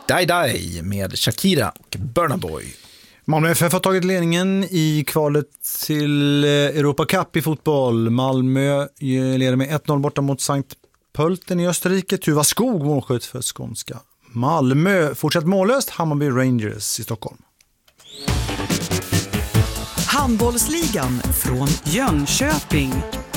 Die Die med Shakira och Burna Boy. Malmö FF har tagit ledningen i kvalet till Europa Cup i fotboll. Malmö leder med 1-0 borta mot Sankt Pölten i Österrike. Tuva Skog målskytt för skånska Malmö. Fortsatt mållöst Hammarby Rangers i Stockholm. Handbollsligan från Jönköping.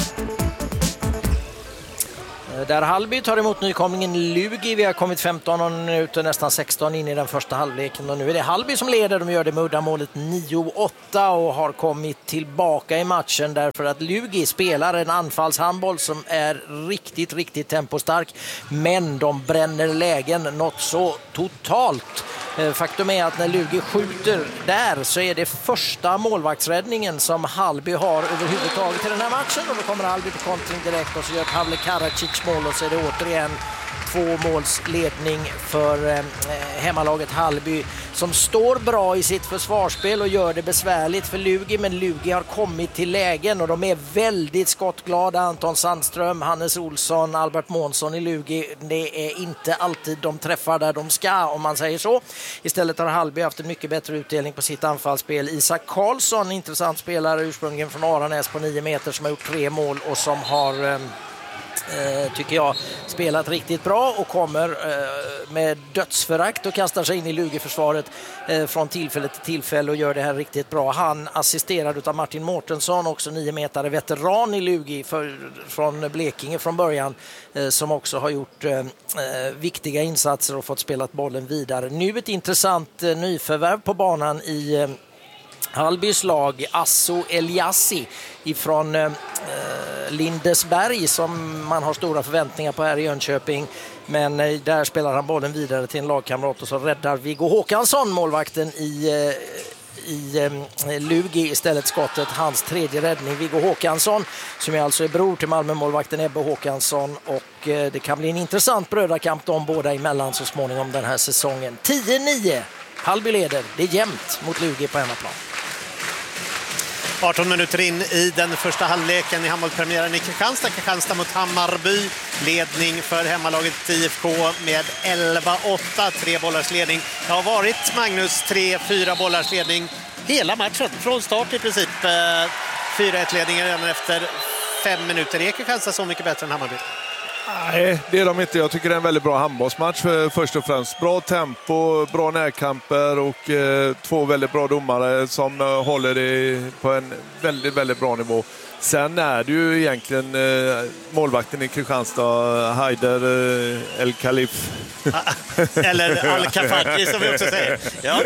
Där Hallby tar emot nykomlingen Lugi. Vi har kommit 15 minuter, nästan 16 in i den första halvleken. Och nu är det Hallby som leder. De gör det med uddamålet 9-8 och har kommit tillbaka i matchen därför att Lugi spelar en anfallshandboll som är riktigt tempostark. Men de bränner lägen något så totalt. Faktum är att när Lugi skjuter där så är det första målvaktsräddningen som Hallby har överhuvudtaget i den här matchen. Och då kommer Hallby på kontring direkt och så gör Pavle Karacic mål och så är det återigen 2-målsledning för hemmalaget Hallby som står bra i sitt försvarsspel och gör det besvärligt för Lugi, men Lugi har kommit till lägen och de är väldigt skottglada. Anton Sandström, Hannes Olsson, Albert Månsson i Lugi, det är inte alltid de träffar där de ska, om man säger så. Istället har Hallby haft en mycket bättre utdelning på sitt anfallsspel. Isak Karlsson, intressant spelare ursprungligen från Aranäs på 9 meter som har gjort 3 mål och som har tycker jag spelat riktigt bra och kommer med dödsförakt och kastar sig in i Lugi-försvaret från tillfälle till tillfälle och gör det här riktigt bra. Han assisterad av Martin Mårtensson, också 9 meter veteran i Lugi från Blekinge från början, som också har gjort viktiga insatser och fått spelat bollen vidare. Nu ett intressant nyförvärv på banan i Hallbys lag, Asso Eliassi ifrån Lindesberg, som man har stora förväntningar på här i Jönköping. Men där spelar han bollen vidare till en lagkamrat och så räddar Viggo Håkansson, målvakten i Lugi, istället skottet. Hans tredje räddning. Viggo Håkansson som är alltså är bror till Malmö-målvakten Ebbe Håkansson, och det kan bli en intressant brödrakamp de båda emellan så småningom den här säsongen. 10-9. Hallby leder. Det är jämnt mot Lugi på hemmaplan. 18 minuter in i den första halvleken i handbollspremiären i Kristianstad. Kristianstad mot Hammarby. Ledning för hemmalaget IFK med 11-8. 3 bollars ledning. Det har varit, Magnus, 3-4 bollars ledning hela matchen. Från start i princip 4-1-ledningen redan efter 5 minuter. Är Kristianstad så mycket bättre än Hammarby? Nej, det är de inte. Jag tycker det är en väldigt bra handbollsmatch först och främst. Bra tempo, bra närkamper och 2 väldigt bra domare som håller det på en väldigt bra nivå. Sen är det ju egentligen målvakten i Kristianstad, Haider El Khalif. Eller Al-Kafaki som vi också säger. Ja.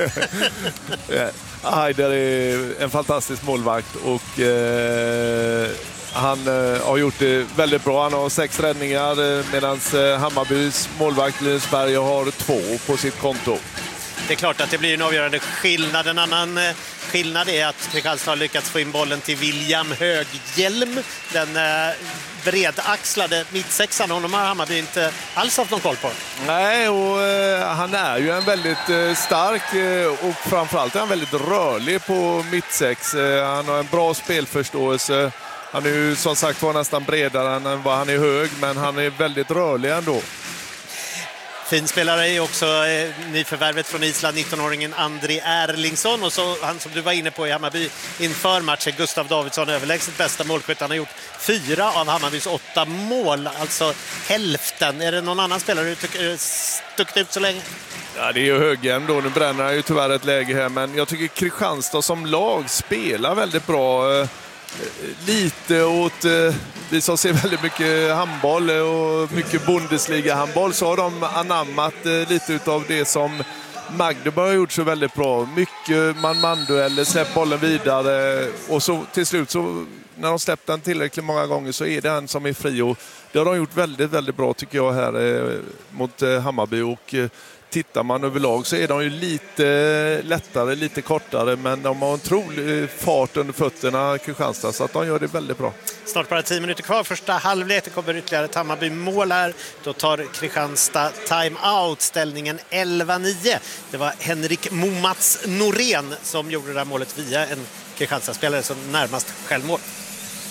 Haider är en fantastisk målvakt och han har gjort det väldigt bra. Han har 6 räddningar medan Hammarbys målvakt Linusberg har 2 på sitt konto. Det är klart att det blir en avgörande skillnad. En annan skillnad är att Kristianstad har lyckats få in bollen till William Höghjelm. Den bredaxlade mittsexan, honom har Hammarby inte alls haft någon koll på. Nej, och han är ju en väldigt stark och framförallt är han väldigt rörlig på mittsex. Han har en bra spelförståelse. Han är ju som sagt var nästan bredare än vad han är hög, men han är väldigt rörlig ändå. Fin spelare är också nyförvärvet från Island, 19-åringen André Erlingsson, och så han som du var inne på i Hammarby inför matchen, Gustav Davidsson, överlägset bästa målskytt. Han har gjort 4 av Hammarbys 8 mål, alltså hälften. Är det någon annan spelare du tycker stuckit ut så länge? Ja, det är ju Höghem då. Nu bränner han ju tyvärr ett läge här, men jag tycker Kristianstad som lag spelar väldigt bra. Lite åt vi som ser väldigt mycket handboll och mycket Bundesliga-handboll, så har de anammat lite av det som Magdeburg har gjort så väldigt bra. Mycket man-man-dueller, släpp bollen vidare och så till slut så när de släppt den tillräckligt många gånger så är det en som är fri, och det har de gjort väldigt bra tycker jag här mot Hammarby. Och tittar man överlag så är de ju lite lättare, lite kortare, men de har en otrolig fart under fötterna, Kristianstad, så att de gör det väldigt bra. Snart bara 10 minuter kvar, första halvlek. Det kommer ytterligare ett Hammarby-mål här. Då tar Kristianstad time-out, ställningen 11-9. Det var Henrik Momats Norén som gjorde det här målet via en Kristianstad-spelare som närmast självmål.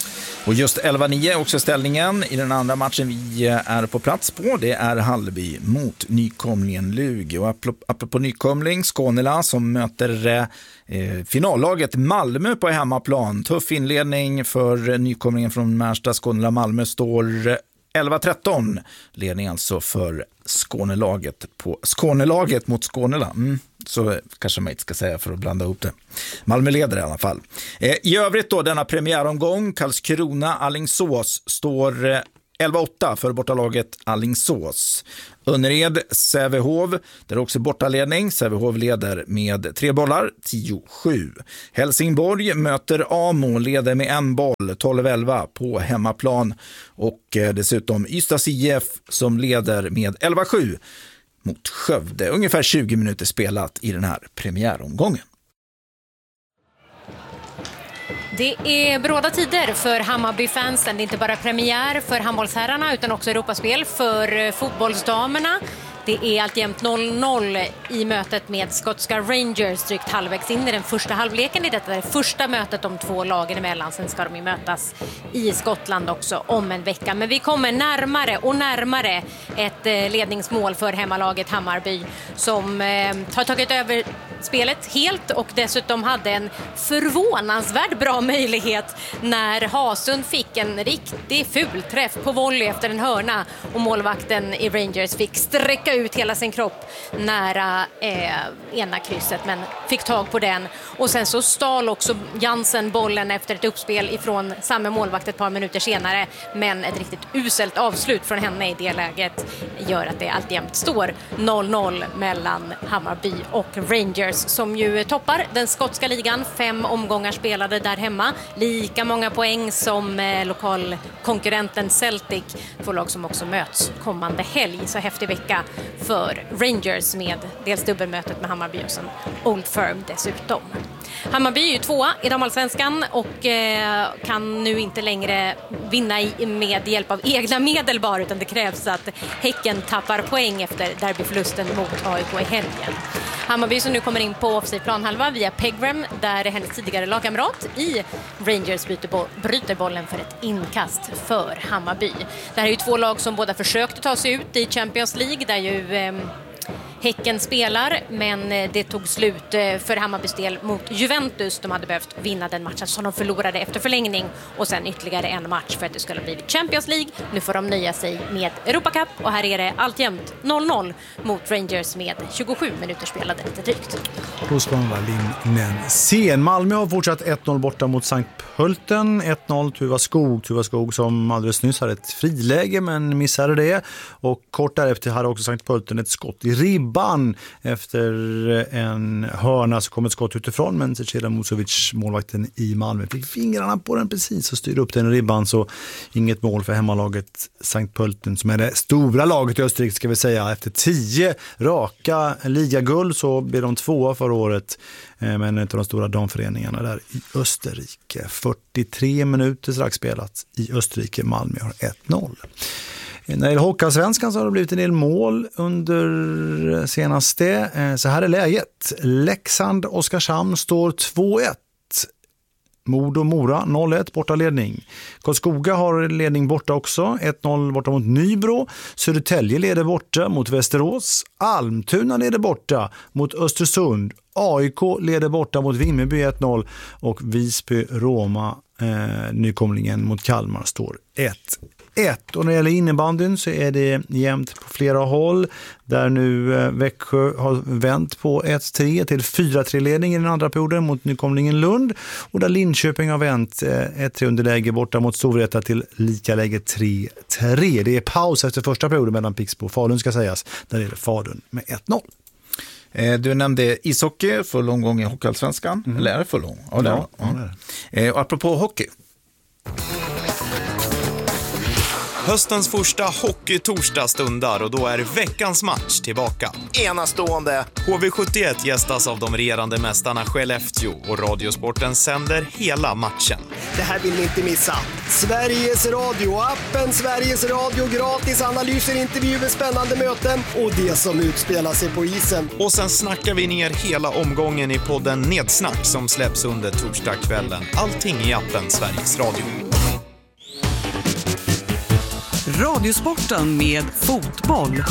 Och just 11-9 också ställningen i den andra matchen vi är på plats på. Det är Hallby mot nykomlingen Lugi. Och apropå nykomling, Skånela som möter finallaget Malmö på hemmaplan. Tuff inledning för nykomlingen från Märsta. Skånela Malmö står 11-13. Ledning alltså för Skånelaget mot Skånela. Så kanske man inte ska säga för att blanda ihop det. Malmö leder i alla fall. I övrigt då denna premiäromgång, Karlskrona-Alingsås står 11-8 för bortalaget Alingsås. Önnered, Sävehof, där också bortaledning. Sävehof leder med 3 bollar, 10-7. Helsingborg möter Amo, leder med 1 boll, 12-11 på hemmaplan. Och dessutom Ystads IF som leder med 11-7 mot Skövde. Ungefär 20 minuter spelat i den här premiäromgången. Det är bråda tider för Hammarby-fansen. Det är inte bara premiär för handbollsherrarna utan också Europaspel för fotbollsdamerna. Det är alltjämt 0-0 i mötet med skotska Rangers drygt halvvägs in i den första halvleken. I detta är det första mötet de 2 lagen emellan. Sen ska de ju mötas i Skottland också om en vecka. Men vi kommer närmare och närmare ett ledningsmål för hemmalaget Hammarby som har tagit över spelet helt och dessutom hade en förvånansvärt bra möjlighet när Hasund fick en riktig fulträff på volley efter en hörna och målvakten i Rangers fick sträcka ut hela sin kropp nära ena krysset men fick tag på den och sen så stal också Jansen bollen efter ett uppspel ifrån samma målvakt ett par minuter senare, men ett riktigt uselt avslut från henne i det läget gör att det alltjämt står 0-0 mellan Hammarby och Rangers som ju toppar den skotska ligan. 5 omgångar spelade där hemma. Lika många poäng som lokalkonkurrenten Celtic. 2 lag som också möts kommande helg. Så häftig vecka för Rangers med dels dubbelmötet med Hammarby och sen Old Firm dessutom. Hammarby är ju 2 i damallsvenskan och kan nu inte längre vinna med hjälp av egna medel bara, utan det krävs att Häcken tappar poäng efter derbyförlusten mot AIK i helgen. Hammarby som nu kommer in på offensiv planhalva via Pegram där hennes tidigare lagkamrat i Rangers bryter bollen för ett inkast för Hammarby. Det här är ju 2 lag som båda försökte ta sig ut i Champions League där ju Häcken spelar, men det tog slut för Hammarbys del mot Juventus. De hade behövt vinna den matchen som de förlorade efter förlängning och sen ytterligare en match för att det skulle bli Champions League. Nu får de nöja sig med Europa Cup och här är det alltjämt 0-0 mot Rangers med 27 minuter spelade lite drygt. Då ska man vara linnen sen. Malmö har fortsatt 1-0 borta mot Sankt Pölten. 1-0 Tuva Skog som alldeles nyss hade ett friläge men missade det. Och kort därefter hade också Sankt Pölten ett skott i ribban. Efter en hörna så kom ett skott utifrån, men Zeceda Musovic, målvakten i Malmö, fick fingrarna på den precis och styrde upp den i ribban, så inget mål för hemmalaget Sankt Pölten som är det stora laget i Österrike ska vi säga. Efter 10 raka ligaguld så blev de 2 förra året, men ett av de stora damföreningarna där i Österrike. 43 minuter strax spelat i Österrike. Malmö har 1-0. När det gäller Hockeyallsvenskan så har det blivit en del mål under senaste. Så här är läget. Leksand-Oskarshamn står 2-1. Modo-Mora 0-1 bortaledning. Karlskoga har ledning borta också. 1-0 borta mot Nybro. Södertälje leder borta mot Västerås. Almtuna leder borta mot Östersund. AIK leder borta mot Vimmerby 1-0. Och Visby-Roma, nykomlingen mot Kalmar, står 1-1. Och när det gäller innebandyn så är det jämnt på flera håll. Där nu Växjö har vänt på 1-3 till 4-3-ledning i den andra perioden mot nykomlingen Lund. Och där Linköping har vänt 1-3 underläge borta mot Storvreta till lika läge 3-3. Det är paus efter första perioden mellan Pixbo och Falun ska sägas. Där är det Falun med 1-0. Du nämnde ishockey, full omgång i Hockeyallsvenskan. Eller är det full omgång? Ja, det är det. Och apropå hockey. Höstens första hockey-torsdag stundar och då är veckans match tillbaka. Enastående. HV71 gästas av de regerande mästarna Skellefteå och Radiosporten sänder hela matchen. Det här vill ni inte missa. Sveriges Radio, appen Sveriges Radio, gratis analyser, intervjuer, spännande möten och det som utspelar sig på isen. Och sen snackar vi ner hela omgången i podden Nedsnack som släpps under torsdagskvällen. Allting i appen Sveriges Radio. Radiosporten med fotboll.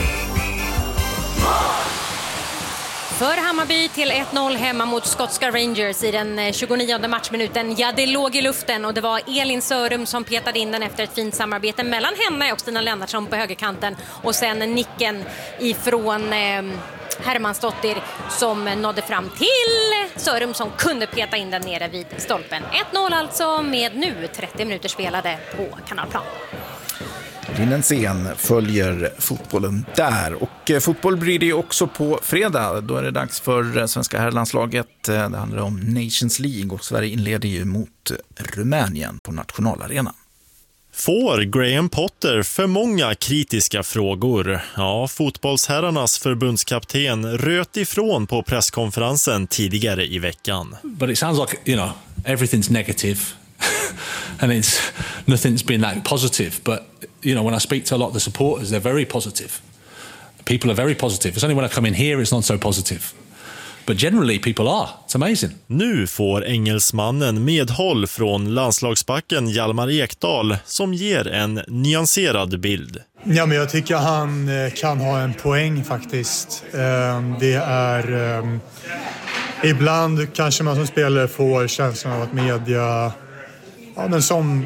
För Hammarby till 1-0 hemma mot skotska Rangers i den 29:e matchminuten. Ja, det låg i luften och det var Elin Sörum som petade in den efter ett fint samarbete mellan henne och Stina Lennartsson på högerkanten. Och sen nicken ifrån Hermansdottir som nådde fram till Sörum som kunde peta in den nere vid stolpen. 1-0 alltså med nu 30 minuter spelade på Kanalplan. Linnensén följer fotbollen där. Och fotboll blir det också på fredag. Då är det dags för svenska herrlandslaget. Det handlar om Nations League och Sverige inleder ju mot Rumänien på nationalarenan. Får Graham Potter för många kritiska frågor? Ja, fotbollsherrarnas förbundskapten röt ifrån på presskonferensen tidigare i veckan. But it sounds like, everything's negative. And nothing's been that positive, but when I speak to a lot of the supporters, they're very positive. People are very positive. It's only when I come in here it's not so positive. But generally people are. It's amazing. Nu får engelsmannen medhåll från landslagsbacken Hjalmar Ekdal som ger en nyanserad bild. Ja, men jag tycker han kan ha en poäng faktiskt. Det är ibland kanske man som spelare får känslan av att media, men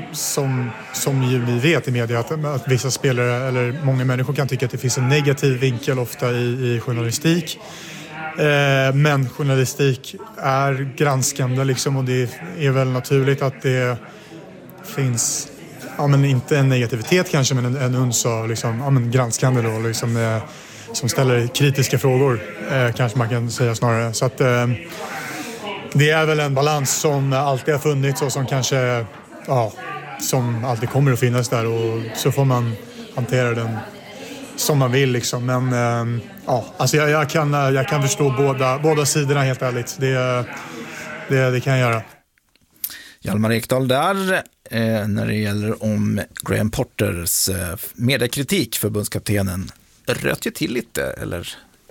som ju vi vet i media, att vissa spelare eller många människor kan tycka att det finns en negativ vinkel ofta i journalistik. Men journalistik är granskande liksom, och det är väl naturligt att det finns, men inte en negativitet kanske, men en uns av liksom, granskande då, liksom, som ställer kritiska frågor, kanske man kan säga snarare. Så att det är väl en balans som alltid har funnits och som kanske som alltid kommer att finnas där, och så får man hantera den som man vill liksom. Men alltså jag kan förstå båda sidorna helt ärligt. Det kan jag göra. Hjalmar Ekdal där när det gäller om Graham Potters mediekritik. Förbundskaptenen röt ju till lite, eller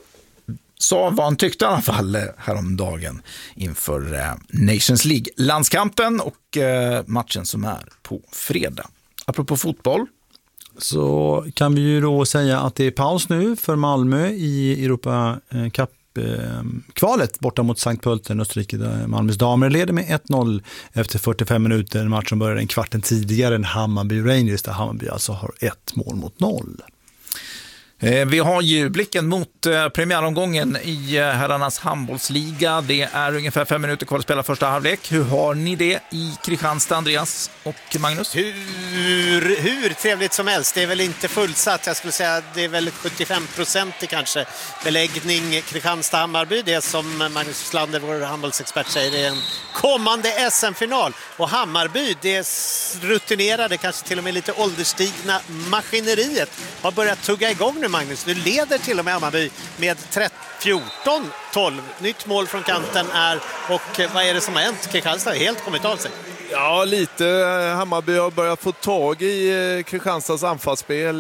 sa vad han tyckte i alla fall häromdagen inför Nations League-landskampen och matchen som är på fredag. Apropå fotboll, så kan vi ju då säga att det är paus nu för Malmö i Europa Cup-kvalet borta mot Sankt Pölten, Österrike, där Malmös damer leder med 1-0 efter 45 minuter. Matchen började en kvarten tidigare än Hammarby Rangers, där Hammarby alltså har 1-0. Vi har ju blicken mot premiäromgången i herrarnas handbollsliga. Det är ungefär 5 minuter kvar att spela första halvlek. Hur har ni det i Kristianstad, Andreas och Magnus? Hur trevligt som helst. Det är väl inte fullsatt. Jag skulle säga det är väl 75% kanske beläggning. Kristianstad-Hammarby, det som Magnus Slander, vår handbollsexpert, säger är en kommande SM-final. Och Hammarby, det rutinerade, kanske till och med lite ålderstigna maskineriet har börjat tugga igång nu, Magnus. Nu leder till och med Hammarby med 14-12. Nytt mål från kanten och vad är det som har hänt? Kristianstad har helt kommit av sig. Ja, lite. Hammarby har börjat få tag i Kristianstads anfallsspel.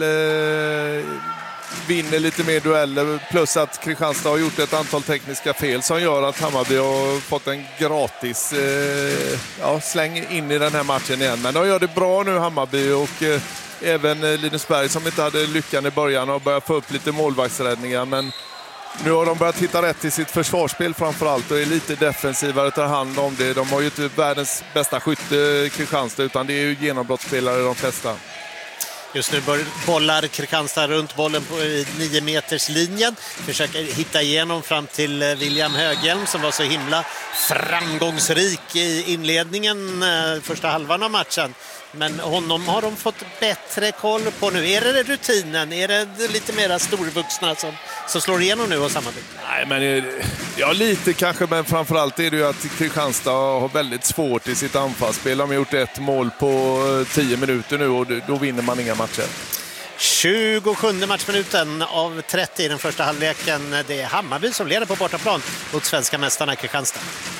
Vinner lite mer dueller, plus att Kristianstad har gjort ett antal tekniska fel som gör att Hammarby har fått en gratis släng in i den här matchen igen. Men de gör det bra nu, Hammarby, och även Linusberg som inte hade lyckan i början och börjat få upp lite målvaktsräddningar, men nu har de börjat hitta rätt i sitt försvarsspel framförallt och är lite defensivare, tar hand om det. De har ju inte världens bästa skytte, Kristianstad, utan det är ju genombrottsspelare de flesta. Just nu bollar Kristianstad runt bollen på 9-meterslinjen. Försöker hitta igenom fram till William Höghelm som var så himla framgångsrik i inledningen, första halvan av matchen. Men honom har de fått bättre koll på nu. Är det rutinen? Är det lite mera storvuxna som slår igenom nu och samarbete? Nej, men ja, lite kanske, men framförallt är det ju att Kristianstad har väldigt svårt i sitt anfallsspel. De har gjort 1 mål på 10 minuter nu och då vinner man inga matcher. 27 matchminuten av 30 i den första halvleken. Det är Hammarby som leder på bortaplan mot svenska mästarna Kristianstad.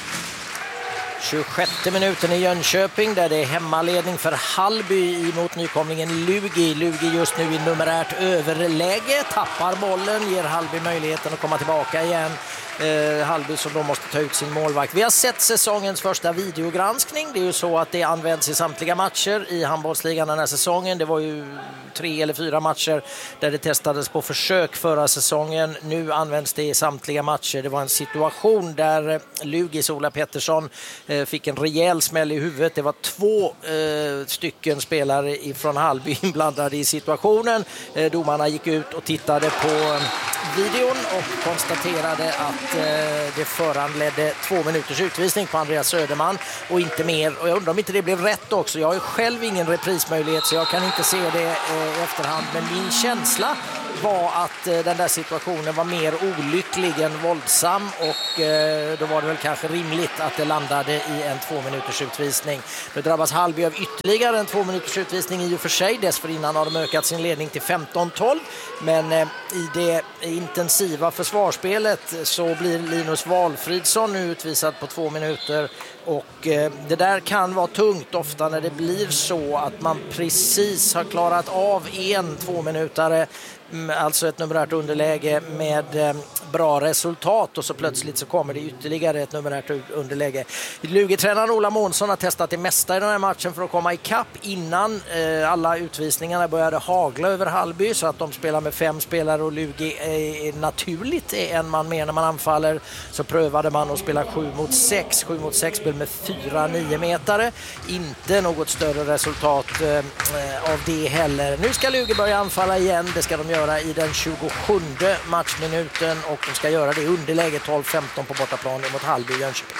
26 minuten i Jönköping där det är hemmaledning för Hallby mot nykomlingen Lugi. Lugi just nu i numerärt överläge, tappar bollen, ger Hallby möjligheten att komma tillbaka igen. Hallby som då måste ta ut sin målvakt. Vi har sett säsongens första videogranskning. Det är ju så att det används i samtliga matcher i handbollsligan den här säsongen. Det var ju 3 eller 4 matcher där det testades på försök förra säsongen. Nu används det i samtliga matcher. Det var en situation där Lugis Ola Pettersson fick en rejäl smäll i huvudet. Det var 2 stycken spelare från Hallby inblandade i situationen. Domarna gick ut och tittade på videon och konstaterade att det föranledde 2 minuters utvisning på Andreas Söderman och inte mer. Och jag undrar om inte det blev rätt också. Jag har ju själv ingen reprismöjlighet så jag kan inte se det i efterhand. Men min känsla var att den där situationen var mer olycklig än våldsam och då var det väl kanske rimligt att det landade i en 2 minuters utvisning. Nu drabbas Hallby av ytterligare en 2 minuters utvisning i och för sig. Dessförinnan har de ökat sin ledning till 15-12 men i det intensiva försvarsspelet så blir Linus Valfridsson nu utvisad på 2 minuter. Och det där kan vara tungt ofta när det blir så att man precis har klarat av en 2-minutare, alltså ett numerärt underläge med bra resultat och så plötsligt så kommer det ytterligare ett numerärt underläge. Lugetränaren Ola Månsson har testat det mesta i den här matchen för att komma i kapp innan alla utvisningarna började hagla över Hallby så att de spelar med 5 spelare och Lugi är naturligt är en man mer när man anfaller. Så prövade man att spela 7 mot 6. 7 mot 6 spel med 4 9-metare. Inte något större resultat av det heller. Nu ska Lugi börja anfalla igen. Det ska de göra i den 27 matchminuten och de ska göra det i underläge 12-15 på bortaplan mot Hallby Jönköping.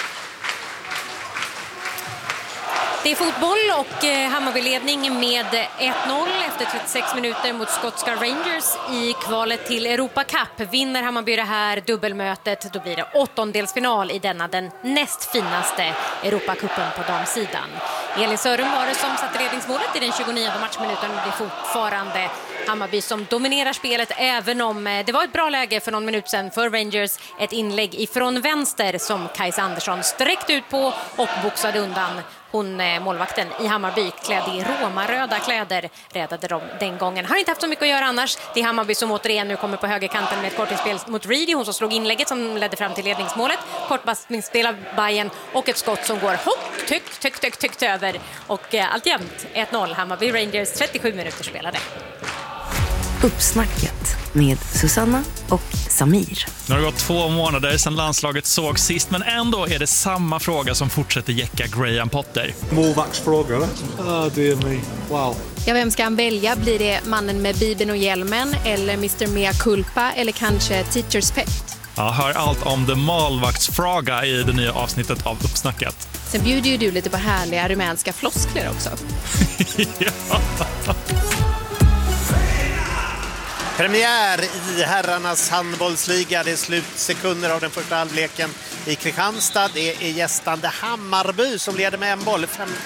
Det är fotboll och Hammarby-ledning med 1-0 efter 36 minuter mot skotska Rangers i kvalet till Europa Cup. Vinner Hammarby det här dubbelmötet, då blir det 8-delsfinal i denna den näst finaste Europacupen på damsidan. Elin Sörum var det som satte ledningsmålet i den 29 matchminuten. Det är fortfarande Hammarby som dominerar spelet, även om det var ett bra läge för någon minut sedan för Rangers. Ett inlägg ifrån vänster som Kajsa Andersson sträckte ut på och boxade undan. Hon, målvakten i Hammarby, klädd i romaröda kläder, räddade dem den gången. Har inte haft så mycket att göra annars. Det är Hammarby som återigen nu kommer på högerkanten med ett kortspel mot Reedy. Hon som slog inlägget som ledde fram till ledningsmålet. Kortpassningsspel av Bayern och ett skott som går högt över. Och alltjämt 1-0 Hammarby Rangers, 37 minuter spelade. Uppsnacket med Susanna och Samir. Nu har det gått 2 månader sedan landslaget såg sist, men ändå är det samma fråga som fortsätter jäcka Graham Potter. Målvaktsfråga, eller? Det är mig. Wow. Ja, vem ska han välja? Blir det mannen med bibeln och hjälmen eller Mr. Mea Culpa eller kanske Teacher's Pet? Ja, hör allt om The målvaktsfråga i det nya avsnittet av Uppsnacket. Sen bjuder ju du lite på härliga rumänska floskler också. Ja. Premiär i herrarnas handbollsliga. Det är slutsekunder av den första halvleken i Kristianstad. Det är gästande Hammarby som leder med en boll,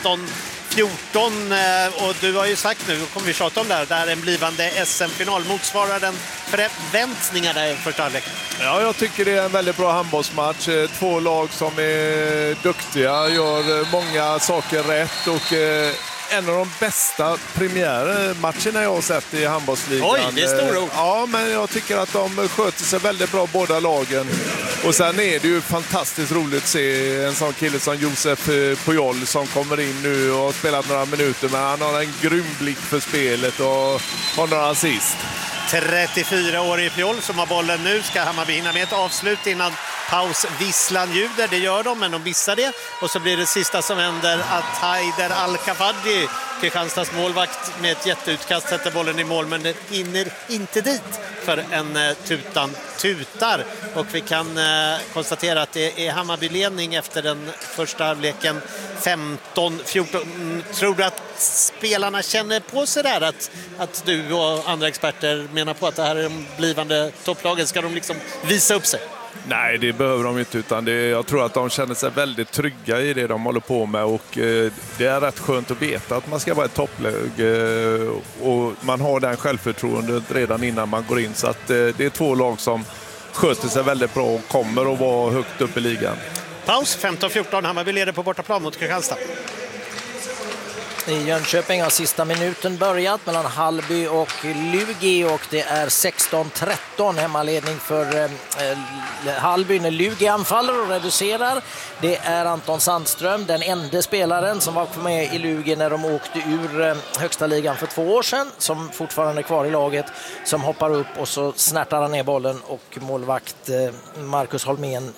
15-14. Och du har ju sagt nu, kommer vi tjata om det här, där en blivande SM-final motsvarar den förväntningarna i första halvleken. Ja, jag tycker det är en väldigt bra handbollsmatch. 2 lag som är duktiga, gör många saker rätt och en av de bästa premiärmatcherna jag har sett i handbollsligan. Oj, det är stora ord. Ja, men jag tycker att de sköter sig väldigt bra båda lagen. Och sen är det ju fantastiskt roligt att se en sån kille som Josef Pujol som kommer in nu och har spelat några minuter, men han har en grym blick för spelet och har några assist. 34 år i Pujol som har bollen nu. Ska Hammarby hinna med ett avslut innan pausvisslan ljuder? Det gör de, men de missar det. Och så blir det sista som händer att Haider Al-Kafadji, Kristianstads målvakt, med ett jätteutkast sätter bollen i mål, men den hinner inte dit för en tutan tutar. Och vi kan konstatera att det är Hammarby-ledning efter den första halvleken 15-14. Tror du att spelarna känner på sig där att du och andra experter menar på att det här är de blivande topplagen? Ska de liksom visa upp sig? Nej, det behöver de inte, utan jag tror att de känner sig väldigt trygga i det de håller på med, och det är rätt skönt att veta att man ska vara ett toppläge och man har den självförtroendet redan innan man går in, så att det är 2 lag som sköter sig väldigt bra och kommer att vara högt upp i ligan. Paus, 15-14, Hammarby leder på bortaplan mot Kristianstad. I Jönköping har sista minuten börjat mellan Hallby och Lugi och det är 16-13 hemmaledning för Hallby när Lugi anfaller och reducerar. Det är Anton Sandström, den enda spelaren som var med i Lugi när de åkte ur högsta ligan för 2 år sedan, som fortfarande är kvar i laget, som hoppar upp och så snärtar han ner bollen och målvakt Marcus Holmén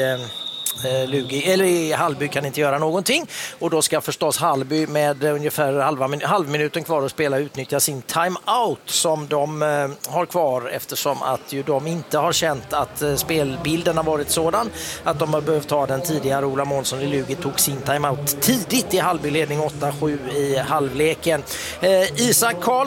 i Hallby kan inte göra någonting och då ska förstås Hallby med ungefär halvminuten kvar att spela utnyttja sin timeout som de har kvar eftersom att ju de inte har känt att spelbilden har varit sådan att de har behövt ta den tidigare. Ola Månsson i Lugi tog sin timeout tidigt i Hallby ledning 8-7 i halvleken. Isak Karlsson